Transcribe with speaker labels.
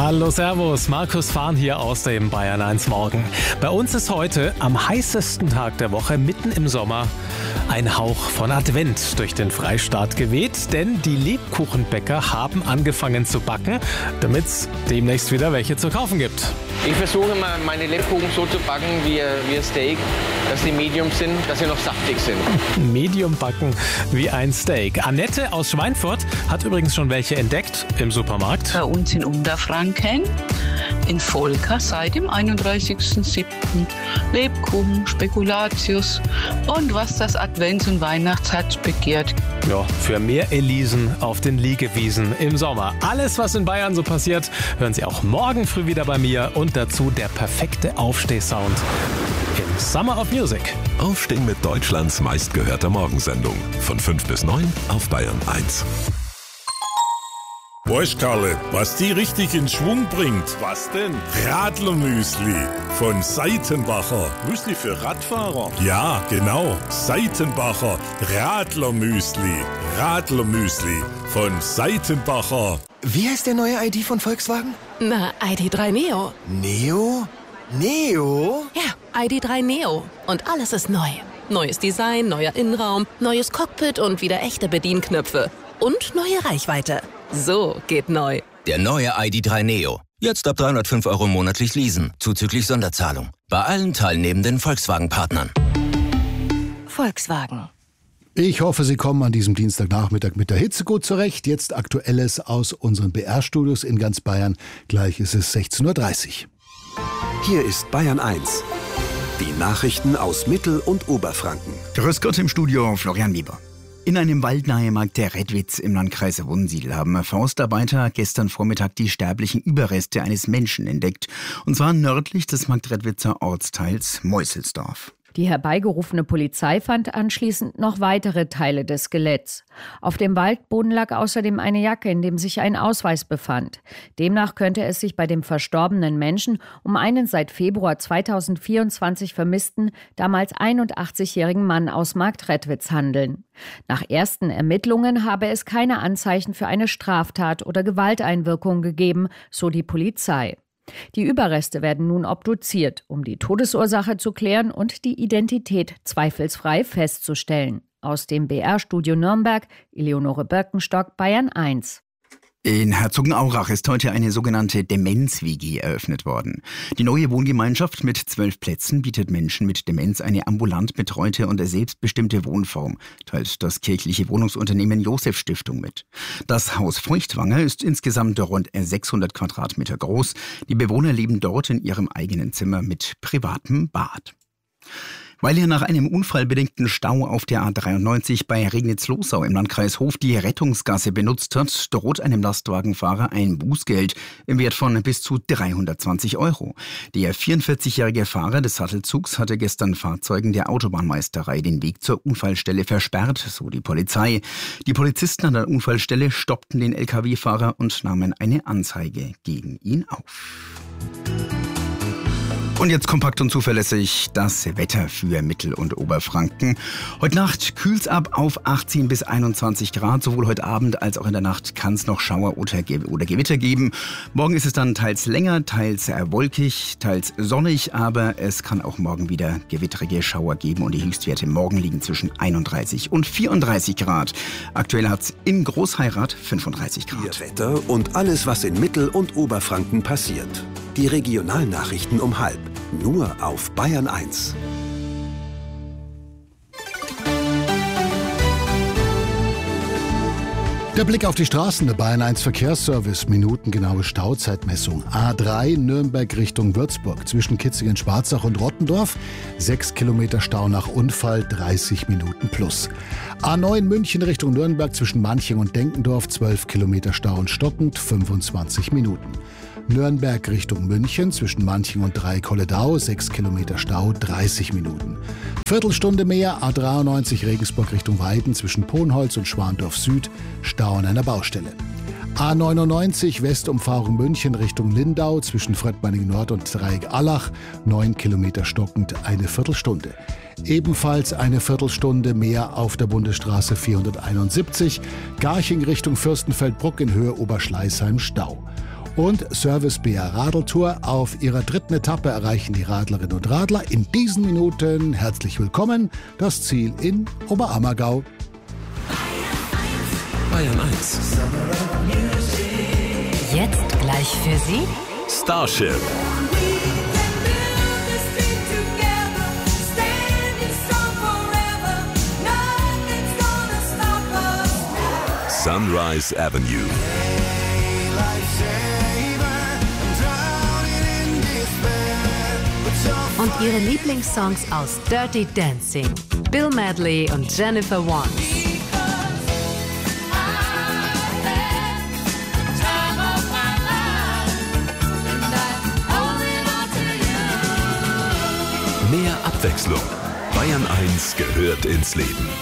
Speaker 1: Hallo, servus, Markus Fahn hier aus dem Bayern 1 Morgen. Bei uns ist heute am heißesten Tag der Woche, mitten im Sommer, ein Hauch von Advent durch den Freistaat geweht, denn die Lebkuchenbäcker haben angefangen zu backen, damit es demnächst wieder welche zu kaufen gibt.
Speaker 2: Ich versuche immer, meine Lebkuchen so zu backen wie ein Steak, dass die medium sind, dass sie noch saftig sind.
Speaker 1: Medium backen wie ein Steak. Annette aus Schweinfurt hat übrigens schon welche entdeckt im Supermarkt.
Speaker 3: Bei uns in Unterfranken, in Volker, seit dem 31.07. Lebkuchen, Spekulatius und was das Advents- und Weihnachtsherz begehrt.
Speaker 1: Ja, für mehr Elisen auf den Liegewiesen im Sommer. Alles, was in Bayern so passiert, hören Sie auch morgen früh wieder bei mir und dazu der perfekte Aufstehsound im Summer of Music.
Speaker 4: Aufstehen mit Deutschlands meistgehörter Morgensendung. Von 5 bis 9 auf Bayern 1.
Speaker 5: Weißt Karle, was die richtig in Schwung bringt? Was denn? Radlermüsli von Seitenbacher. Müsli für Radfahrer? Ja, genau. Seitenbacher Radlermüsli. Radlermüsli von Seitenbacher.
Speaker 6: Wie heißt der neue ID von Volkswagen?
Speaker 7: Na, ID.3 Neo.
Speaker 6: Neo? Neo?
Speaker 7: Ja, ID.3 Neo. Und alles ist neu. Neues Design, neuer Innenraum, neues Cockpit und wieder echte Bedienknöpfe. Und neue Reichweite. So geht neu.
Speaker 8: Der neue ID.3 Neo. Jetzt ab 305 € monatlich leasen, zuzüglich Sonderzahlung. Bei allen teilnehmenden Volkswagen-Partnern.
Speaker 7: Volkswagen.
Speaker 9: Ich hoffe, Sie kommen an diesem Dienstagnachmittag mit der Hitze gut zurecht. Jetzt Aktuelles aus unseren BR-Studios in ganz Bayern. Gleich ist es 16:30 Uhr.
Speaker 4: Hier ist Bayern 1. Die Nachrichten aus Mittel- und Oberfranken.
Speaker 10: Grüß Gott im Studio, Florian Weber. In einem Wald nahe Marktredwitz im Landkreis Wunsiedel haben Forstarbeiter gestern Vormittag die sterblichen Überreste eines Menschen entdeckt. Und zwar nördlich des Marktredwitzer Ortsteils Meusselsdorf.
Speaker 11: Die herbeigerufene Polizei fand anschließend noch weitere Teile des Skeletts. Auf dem Waldboden lag außerdem eine Jacke, in dem sich ein Ausweis befand. Demnach könnte es sich bei dem verstorbenen Menschen um einen seit Februar 2024 vermissten, damals 81-jährigen Mann aus Marktredwitz handeln. Nach ersten Ermittlungen habe es keine Anzeichen für eine Straftat oder Gewalteinwirkung gegeben, so die Polizei. Die Überreste werden nun obduziert, um die Todesursache zu klären und die Identität zweifelsfrei festzustellen. Aus dem BR-Studio Nürnberg, Eleonore Birkenstock, Bayern 1.
Speaker 10: In Herzogenaurach ist heute eine sogenannte Demenz-WG eröffnet worden. Die neue Wohngemeinschaft mit 12 Plätzen bietet Menschen mit Demenz eine ambulant betreute und selbstbestimmte Wohnform, teilt das kirchliche Wohnungsunternehmen Josef Stiftung mit. Das Haus Feuchtwanger ist insgesamt rund 600 Quadratmeter groß. Die Bewohner leben dort in ihrem eigenen Zimmer mit privatem Bad. Weil er nach einem unfallbedingten Stau auf der A93 bei Regnitz-Losau im Landkreis Hof die Rettungsgasse benutzt hat, droht einem Lastwagenfahrer ein Bußgeld im Wert von bis zu 320 €. Der 44-jährige Fahrer des Sattelzugs hatte gestern Fahrzeugen der Autobahnmeisterei den Weg zur Unfallstelle versperrt, so die Polizei. Die Polizisten an der Unfallstelle stoppten den Lkw-Fahrer und nahmen eine Anzeige gegen ihn auf. Und jetzt kompakt und zuverlässig das Wetter für Mittel- und Oberfranken. Heute Nacht kühlt's ab auf 18 bis 21 Grad. Sowohl heute Abend als auch in der Nacht kann es noch Schauer oder Gewitter geben. Morgen ist es dann teils länger, teils wolkig, teils sonnig. Aber es kann auch morgen wieder gewitterige Schauer geben. Und die Höchstwerte morgen liegen zwischen 31 und 34 Grad. Aktuell hat's in Großheirat 35 Grad.
Speaker 4: Ihr Wetter und alles, was in Mittel- und Oberfranken passiert. Die Regionalnachrichten um 12:30. Nur auf Bayern 1.
Speaker 9: Der Blick auf die Straßen, der Bayern 1 Verkehrsservice, minutengenaue Stauzeitmessung. A3 Nürnberg Richtung Würzburg, zwischen Kitzingen-Schwarzach und Rottendorf, 6 Kilometer Stau nach Unfall, 30 Minuten plus. A9 München Richtung Nürnberg, zwischen Manching und Denkendorf, 12 Kilometer Stau und stockend, 25 Minuten. Nürnberg Richtung München, zwischen Manching und Dreikolledau, 6 Kilometer Stau, 30 Minuten. Viertelstunde mehr, A93 Regensburg Richtung Weiden, zwischen Ponholz und Schwandorf Süd, Stau an einer Baustelle. A99 Westumfahrung München Richtung Lindau, zwischen Fröttmanning Nord und Dreieck Allach, 9 Kilometer stockend, eine Viertelstunde. Ebenfalls eine Viertelstunde mehr auf der Bundesstraße 471, Garching Richtung Fürstenfeldbruck in Höhe Oberschleißheim Stau. Und Service BR Radeltour. Auf ihrer 3. Etappe erreichen die Radlerinnen und Radler in diesen Minuten, herzlich willkommen, das Ziel in Oberammergau.
Speaker 12: Bayern 1.
Speaker 13: Jetzt gleich für Sie
Speaker 12: Starship. Sunrise Avenue.
Speaker 13: und Ihre Lieblingssongs aus Dirty Dancing, Bill Medley und Jennifer Warnes.
Speaker 12: Mehr Abwechslung. Bayern 1 gehört ins Leben.